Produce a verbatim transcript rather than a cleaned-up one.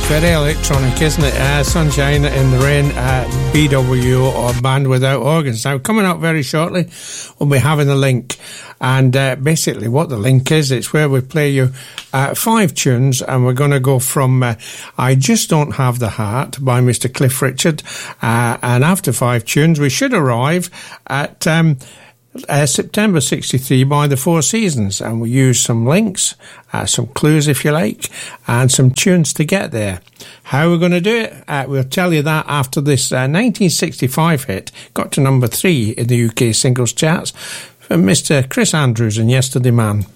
Very electronic, isn't it? Uh, Sunshine in the Rain, uh, B W, or Band Without Organs. Now, coming up very shortly, we'll be having a link. And uh, basically what the link is, it's where we play you uh, five tunes, and we're going to go from uh, I Just Don't Have the Heart by Mister Cliff Richard. Uh, and after five tunes, we should arrive at... Um, Uh, September sixty-three by the Four Seasons, and we use some links, uh, some clues if you like, and some tunes to get there. How we're going to do it, uh, we'll tell you that after this uh, nineteen sixty-five hit got to number three in the U K singles charts from Mister Chris Andrews and Yesterday Man.